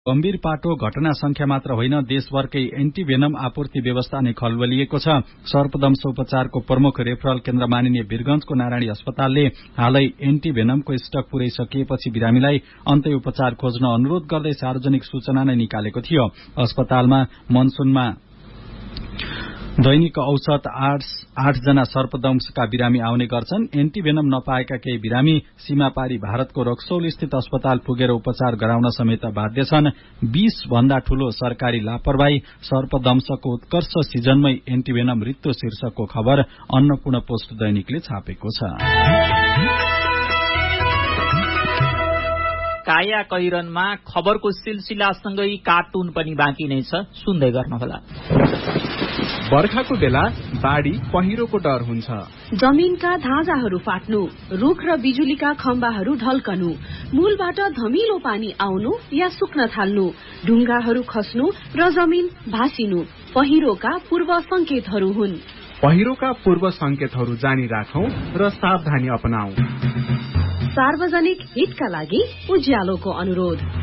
गम्भीर पाटो घटना संख्या मात्र होइन, देशभरकै एन्टीभेनम आपूर्ति व्यवस्था नै खलबलिएको छ। सर्पदंश उपचारको प्रमुख रेफरल केन्द्र मानिने वीरगंजको नारायणी अस्पतालले हालै एन्टीभेनमको स्टक पुर्याइसकिएपछि बिरामीलाई अन्तै उपचार खोज्न अनुरोध गर्दै सार्वजनिक सूचना नै निकालेको थियो। अस्पतालमा मनसुनमा दैनिक औसत 8 जना सर्पदंशका बिरामी आउने गर्छन्। एन्टीभेनम नपाएका केही बिरामी सीमापारी भारतको रक्सौल स्थित अस्पताल पुगेर उपचार गराउन समेत बाध्य छन्। 20 भन्दा ठूलो सरकारी लापरवाही, सर्पदंशको उत्कर्ष सिजनमै एन्टीभेनम मृत्यु शीर्षकको खबर अन्नपूर्ण पोस्ट दैनिकले छापेको छ। काया कैरनमा खबरको सिलसिलासँगै कार्टुन पनि बाँकी नै छ, सुन्दै गर्नुहोला। बर्खाको बेला बाढी पहिरोको डर हुन्छ। जमिनका धाजाहरू फाट्नु, रुख र बिजुलीका खम्बाहरू ढल्कनु, मूलबाट धमिलो पानी आउनु या सुक्न थाल्नु, ढुङ्गाहरू खस्नु र जमिन भासिनु पहिरोका पूर्व संकेतहरू हुन्। पहिरोका पूर्व संकेतहरू जानी राखौं र सावधानी अपनाऊ। सार्वजनिक हितका लागि उज्यालोको अनुरोध।